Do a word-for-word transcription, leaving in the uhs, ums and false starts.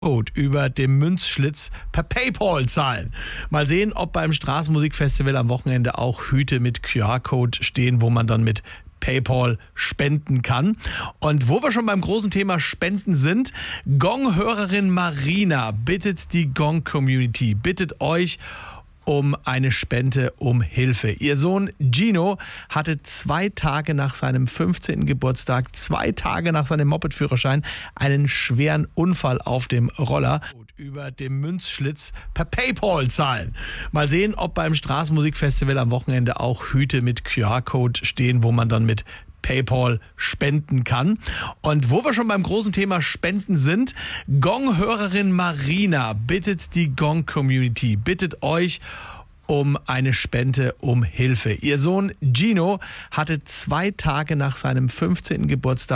Code über dem Münzschlitz per PayPal zahlen. Mal sehen, ob beim Straßenmusikfestival am Wochenende auch Hüte mit Q R-Code stehen, wo man dann mit PayPal spenden kann. Und wo wir schon beim großen Thema Spenden sind, Gong-Hörerin Marina bittet die Gong-Community, bittet euch um eine Spende, um Hilfe. Ihr Sohn Gino hatte zwei Tage nach seinem fünfzehnten Geburtstag, zwei Tage nach seinem Mopedführerschein, einen schweren Unfall auf dem Roller. Über dem Münzschlitz per PayPal zahlen. Mal sehen, ob beim Straßenmusikfestival am Wochenende auch Hüte mit Q R-Code stehen, wo man dann mit PayPal spenden kann. Und wo wir schon beim großen Thema Spenden sind, Gong-Hörerin Marina bittet die Gong-Community, bittet euch um eine Spende, um Hilfe. Ihr Sohn Gino hatte zwei Tage nach seinem fünfzehnten Geburtstag